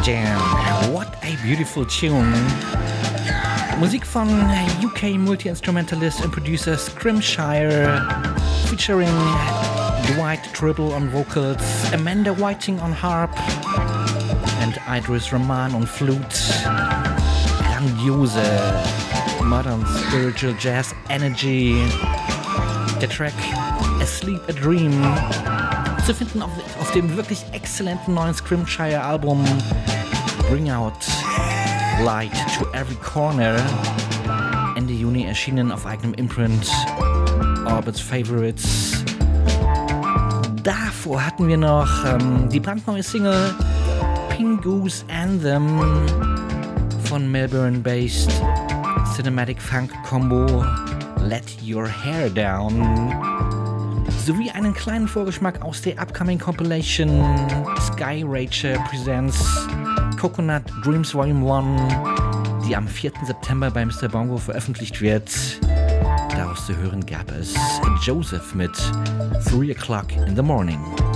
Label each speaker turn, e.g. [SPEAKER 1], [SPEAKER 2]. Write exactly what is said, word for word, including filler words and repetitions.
[SPEAKER 1] Jam. What a beautiful tune. Musik von U K Multi-Instrumentalist and Producer Scrimshire, featuring Dwight Tribble on vocals, Amanda Whiting on harp and Idris Rahman on flute. Grandiose modern spiritual jazz energy. Der Track Asleep a Dream zu finden auf, auf dem wirklich exzellenten neuen Scrimshire Album Bring Out Light to Every Corner, Ende Juni erschienen auf eigenem Imprint Orbit's Favorites. Davor hatten wir noch ähm, die brandneue Single Pingu's Anthem von Melbourne-based Cinematic Funk Combo Let Your Hair Down, sowie einen kleinen Vorgeschmack aus der upcoming Compilation Sky Racer Presents Coconut Dreams Volume eins, die am vierten September bei Mister Bongo veröffentlicht wird. Daraus zu hören gab es Joseph mit three o'clock in the morning.